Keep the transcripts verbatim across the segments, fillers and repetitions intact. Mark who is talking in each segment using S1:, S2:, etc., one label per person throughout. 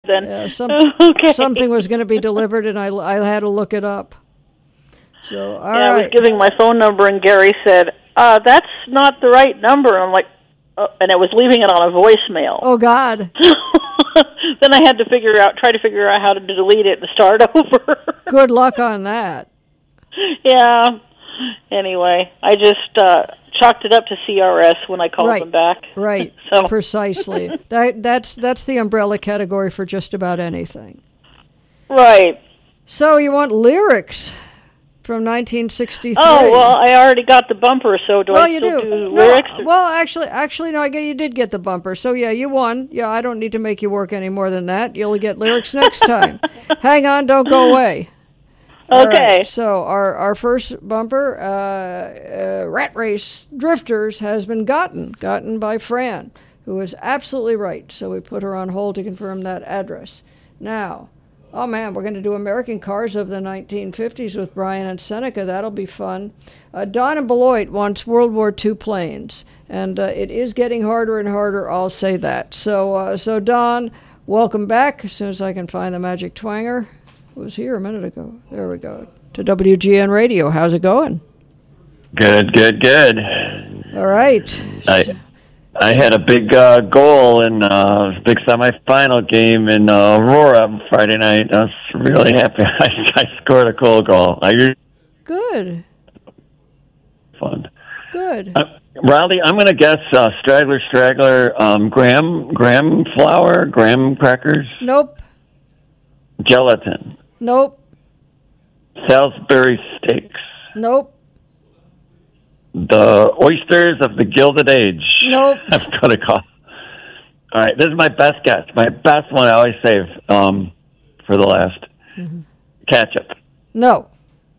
S1: then.
S2: Yeah, some,
S1: okay.
S2: Something was going to be delivered, and I, I had to look it up. So, all
S1: yeah,
S2: right.
S1: I was giving my phone number, and Gary said, uh, that's not the right number. And I'm like, oh, and I was leaving it on a voicemail.
S2: Oh, God.
S1: Then I had to figure out, try to figure out how to delete it and start over.
S2: Good luck on that.
S1: Yeah. Anyway, I just uh, chalked it up to C R S when I called
S2: right.
S1: them back.
S2: Right.
S1: so.
S2: Precisely. that that's that's the umbrella category for just about anything.
S1: Right.
S2: So you want lyrics from nineteen sixty-three?
S1: Oh, well, I already got the bumper, so do
S2: well,
S1: I
S2: you
S1: still
S2: do.
S1: do
S2: no,
S1: lyrics? Or?
S2: Well, actually, actually, no. I get you did get the bumper, so yeah, you won. Yeah, I don't need to make you work any more than that. You'll get lyrics next time. Hang on, don't go away.
S1: Okay.
S2: Right, so our, our first bumper, uh, uh, Rat Race Drifters, has been gotten, gotten by Fran, who is absolutely right. So we put her on hold to confirm that address. Now, oh man, we're going to do American Cars of the nineteen fifties with Brian and Seneca. That'll be fun. Uh, Don and Beloit wants World War Two planes, and uh, it is getting harder and harder, I'll say that. So, uh, so Don, welcome back. As soon as I can find the magic twanger. Was here a minute ago. There we go. To W G N Radio. How's it going?
S3: Good, good, good.
S2: All right.
S3: I I had a big uh, goal in a uh, big semifinal game in uh, Aurora Friday night. I was really happy. I, I scored a goal goal. I
S2: Good.
S3: Fun.
S2: Good.
S3: Uh, Riley, I'm going to guess uh, Straggler, Straggler, um, graham, graham flour, graham crackers.
S2: Nope.
S3: Gelatin.
S2: Nope.
S3: Salisbury steaks.
S2: Nope.
S3: The oysters of the Gilded Age.
S2: Nope.
S3: I've got to call. All right, this is my best guess. My best one I always save um, for the last. Mm-hmm. Ketchup.
S2: No.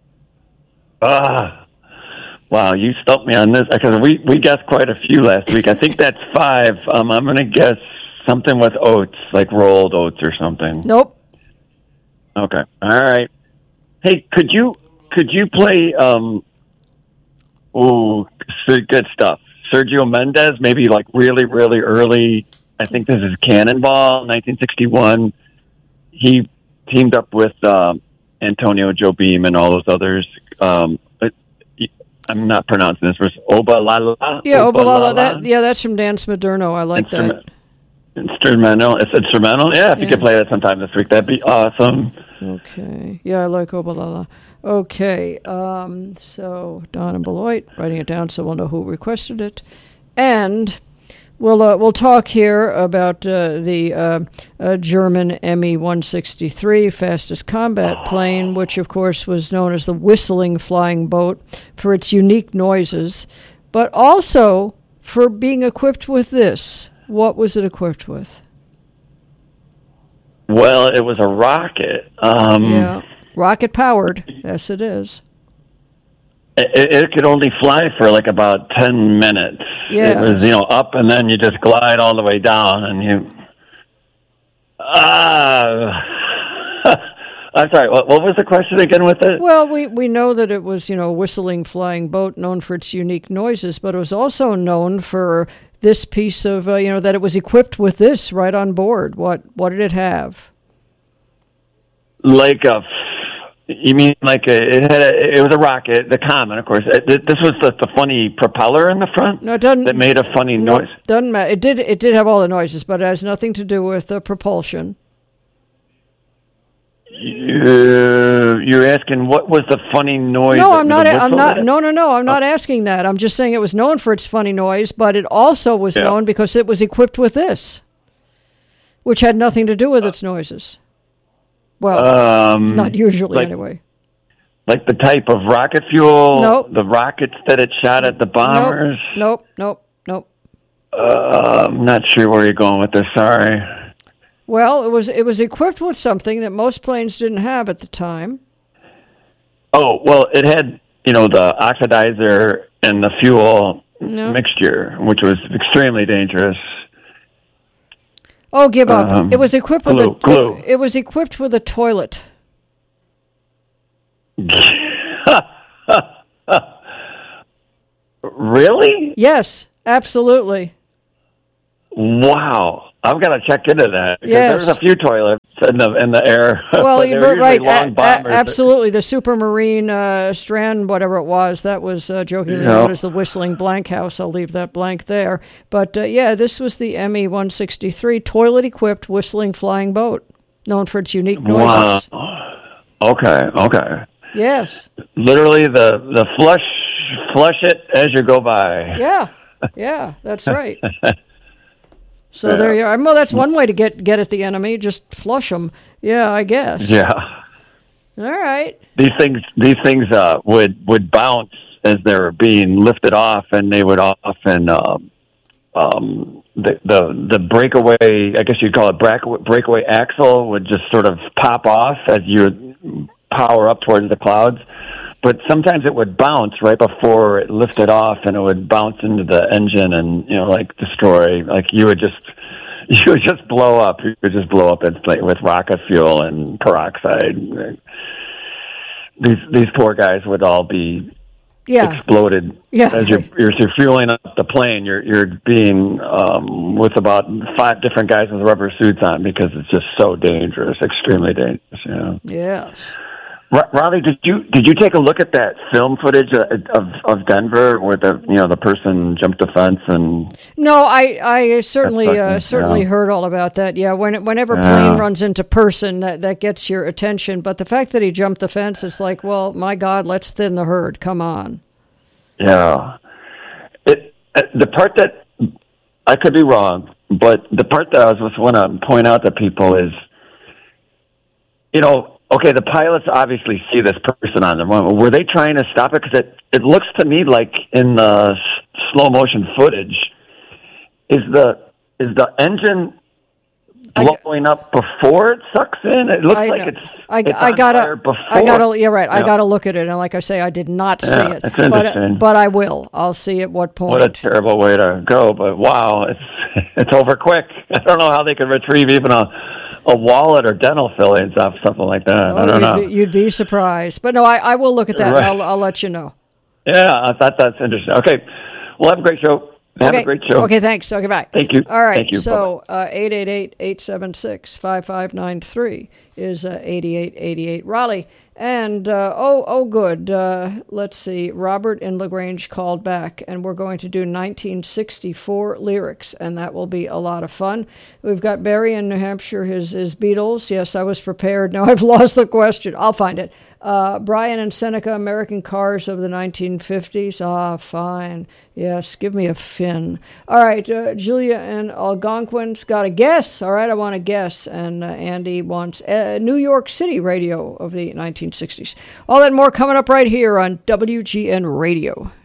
S3: Ah, wow, you stumped me on this because we, we guessed quite a few last week. I think that's five. Um, I'm going to guess something with oats, like rolled oats or something.
S2: Nope.
S3: Okay. All right. Hey, could you could you play? Um, ooh, good stuff. Sergio Mendes, maybe like really, really early. I think this is Cannonball, nineteen sixty-one. He teamed up with um, Antonio Jobim and all those others. Um, but I'm not pronouncing this. Was Obalala?
S2: Yeah, Obalala. That yeah, that's from Dan Smaderno. I like Instrument- that.
S3: Instrumental. It's instrumental. Yeah, if yeah. you could play that sometime this week, that'd be awesome.
S2: Okay. Yeah, I like Obalala. Okay. Um, so Don and Beloit, writing it down so we'll know who requested it, and we'll uh, we'll talk here about uh, the uh, uh, German M E one sixty-three fastest combat plane, which of course was known as the whistling flying boat for its unique noises, but also for being equipped with this. What was it equipped with?
S3: Well, it was a rocket. Um,
S2: yeah, rocket powered. Yes, it is.
S3: It, it could only fly for like about ten minutes.
S2: Yeah.
S3: It was, you know, up and then you just glide all the way down and you... Ah... I'm sorry, what, what was the question again with it?
S2: Well, we, we know that it was, you know, a whistling flying boat known for its unique noises, but it was also known for this piece of, uh, you know, that it was equipped with this right on board. What what did it have?
S3: Like a, you mean like a, it had a, it was a rocket, the Comet, of course. It, this was the, the funny propeller in the front?
S2: No, it doesn't.
S3: That made a funny
S2: no,
S3: noise?
S2: Doesn't matter. It did, it did have all the noises, but it has nothing to do with uh, propulsion.
S3: Uh, you're asking what was the funny noise?
S2: No, I'm not. I'm not.
S3: That?
S2: No, no, no. I'm not oh. asking that. I'm just saying it was known for its funny noise, but it also was yeah. known because it was equipped with this, which had nothing to do with its noises. Well, um, not usually
S3: like,
S2: anyway.
S3: Like the type of rocket fuel?
S2: Nope.
S3: The rockets that it shot at the bombers?
S2: Nope. Nope. Nope.
S3: nope. Uh, I'm not sure where you're going with this. Sorry.
S2: Well, it was it was equipped with something that most planes didn't have at the time.
S3: Oh, well, it had, you know, the oxidizer and the fuel no. mixture, which was extremely dangerous.
S2: Oh, give up. Um, it was equipped with
S3: glue,
S2: a
S3: glue.
S2: It, it was equipped with a toilet.
S3: Really?
S2: Yes, absolutely.
S3: Wow. I've got to check into that because
S2: Yes.
S3: there's a few toilets in the in the air.
S2: Well,
S3: but
S2: you-
S3: they're
S2: but
S3: usually
S2: right,
S3: long
S2: a- a-
S3: bombers.
S2: absolutely. The Supermarine uh, Strand, whatever it was, that was uh, jokingly
S3: Yeah.
S2: known as the Whistling Blank House. I'll leave that blank there. But uh, yeah, this was the M E one sixty-three toilet-equipped whistling flying boat, known for its unique noises.
S3: Wow. Okay. Okay.
S2: Yes.
S3: Literally the the flush flush it as you go by.
S2: Yeah. Yeah, that's right. So
S3: Yeah.
S2: there you are. Well, that's one way to get get at the enemy. Just flush them. Yeah, I guess.
S3: Yeah.
S2: All right.
S3: These things these things uh, would would bounce as they were being lifted off, and they would often um, um, the the the breakaway. I guess you'd call it breakaway, breakaway axle would just sort of pop off as you power up towards the clouds. But sometimes it would bounce right before it lifted off, and it would bounce into the engine and, you know, like destroy. Like you would just, you would just blow up. You would just blow up instantly with rocket fuel and peroxide. These these poor guys would all be
S2: Yeah.
S3: exploded
S2: Yeah.
S3: as you're, you're you're fueling up the plane. You're you're being um, with about five different guys with rubber suits on because it's just so dangerous, extremely dangerous. You know.
S2: Yes.
S3: R- Raleigh, did you did you take a look at that film footage of, of of Denver where the you know the person jumped the fence and
S2: No, I, I certainly
S3: That's
S2: uh,
S3: fucking-
S2: certainly
S3: yeah.
S2: heard all about that. Yeah, when whenever
S3: Yeah.
S2: plane runs into person, that, that gets your attention. But the fact that he jumped the fence, it's like, well, my God, let's thin the herd. Come on.
S3: yeah, it uh, the part that I could be wrong, but the part that I was just want to point out to people is, you know. Okay, the pilots obviously see this person on the run. Were they trying to stop it? Because it, it looks to me like in the s- slow motion footage, is the is the engine
S2: I g-
S3: blowing up before it sucks in? It looks
S2: I
S3: like
S2: know.
S3: it's
S2: I,
S3: it's
S2: I
S3: on
S2: gotta,
S3: fire before.
S2: I gotta, yeah, right. I
S3: Yeah.
S2: gotta look at it, and like I say, I did not see
S3: Yeah,
S2: it,
S3: it's
S2: but
S3: interesting.
S2: but I will. I'll see at what point.
S3: What a terrible way to go! But wow, it's it's over quick. I don't know how they could retrieve even a a wallet or dental fillings off something like that.
S2: Oh,
S3: I don't
S2: you'd,
S3: know.
S2: Be, you'd be surprised, but no, I, I will look at that. And
S3: Right.
S2: I'll, I'll let you know.
S3: Yeah, I thought that's interesting. Okay, well, have a great show. Have
S2: okay.
S3: a great show.
S2: Okay, thanks. Okay, bye.
S3: Thank you.
S2: All right.
S3: Thank you.
S2: So uh, eight eight eight, eight seven six, five five nine three is uh, eighty-eight eighty-eight Raleigh. And, uh, oh, oh, good. Uh, let's see. Robert in LaGrange called back, and we're going to do nineteen sixty-four lyrics, and that will be a lot of fun. We've got Barry in New Hampshire, his, his Beatles. Yes, I was prepared. Now I've lost the question. I'll find it. Uh, Brian and Seneca, American Cars of the nineteen fifties. Ah, fine. Yes, give me a fin. All right, uh, Julia and Algonquin's got a guess. All right, I want a guess. And uh, Andy wants uh, New York City radio of the nineteen sixties. All that and more coming up right here on W G N Radio.